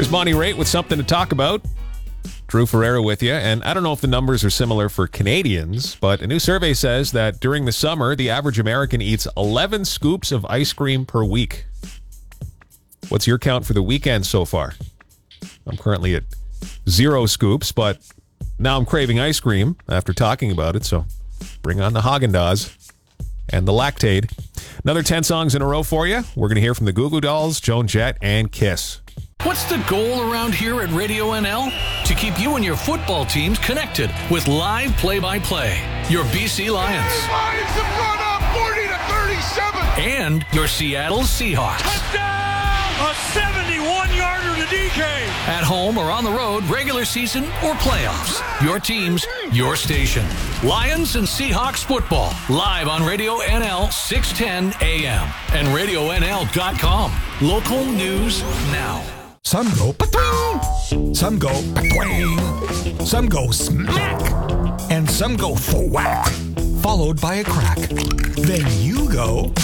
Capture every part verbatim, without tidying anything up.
There's Monty Raitt with something to talk about. Drew Ferreira with you. And I don't know if the numbers are similar for Canadians, but a new survey says that during the summer, the average American eats eleven scoops of ice cream per week. What's your count for the weekend so far? I'm currently at zero scoops, but now I'm craving ice cream after talking about it, so bring on the Haagen-Dazs and the Lactaid. Another ten songs in a row for you. We're going to hear from the Goo Goo Dolls, Joan Jett, and Kiss. What's the goal around here at Radio N L? To keep you and your football teams connected with live play-by-play. Your B C Lions. The Lions have gone up forty to thirty-seven. And your Seattle Seahawks. Touchdown! A seventy-one-yarder to D K. At home or on the road, regular season or playoffs. Your teams, your station. Lions and Seahawks football. Live on Radio N L, six ten A M. And radio N L dot com. Local news now. Some go pa-twing, some go pa-twing, some go smack, and some go thwack, followed by a crack. Then you go,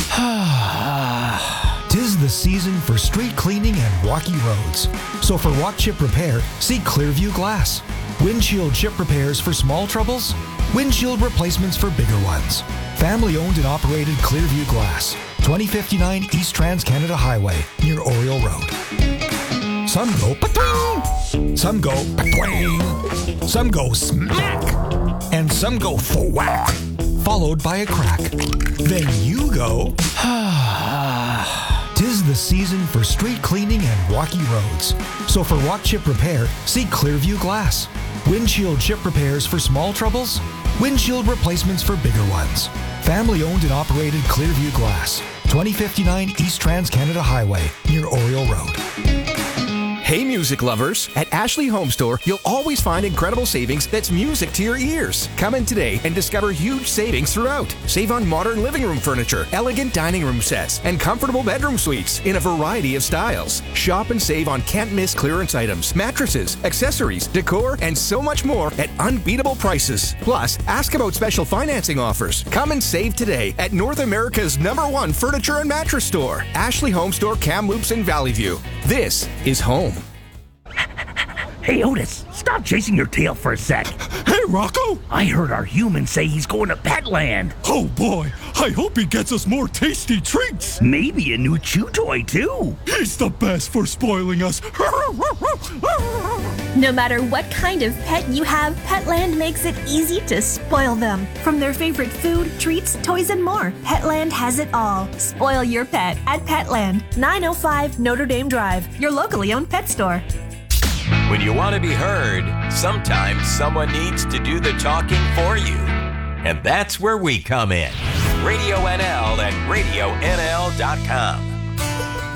ah. 'Tis the season for street cleaning and rocky roads. So for rock chip repair, see Clearview Glass. Windshield chip repairs for small troubles, windshield replacements for bigger ones. Family owned and operated Clearview Glass, twenty fifty-nine East Trans-Canada Highway, near Oriole Road. Some go pa-twing, some go pa-twing, some go smack, and some go thwack, followed by a crack. Then you go, ah. 'Tis the season for street cleaning and rocky roads. So for rock chip repair, see Clearview Glass. Windshield chip repairs for small troubles, windshield replacements for bigger ones. Family owned and operated Clearview Glass, twenty fifty-nine East Trans-Canada Highway, near Oriole Road. Hey music lovers, at Ashley Home Store, you'll always find incredible savings that's music to your ears. Come in today and discover huge savings throughout. Save on modern living room furniture, elegant dining room sets, and comfortable bedroom suites in a variety of styles. Shop and save on can't-miss clearance items, mattresses, accessories, decor, and so much more at unbeatable prices. Plus, ask about special financing offers. Come and save today at North America's number one furniture and mattress store, Ashley Home Store, Kamloops in Valley View. This is home. Hey, Otis, stop chasing your tail for a sec. Hey, Rocco! I heard our human say he's going to Petland. Oh, boy. I hope he gets us more tasty treats. Maybe a new chew toy, too. He's the best for spoiling us. No matter what kind of pet you have, Petland makes it easy to spoil them. From their favorite food, treats, toys, and more, Petland has it all. Spoil your pet at Petland, nine oh five Notre Dame Drive, your locally owned pet store. When you want to be heard, sometimes someone needs to do the talking for you. And that's where we come in. Radio N L and radio N L dot com.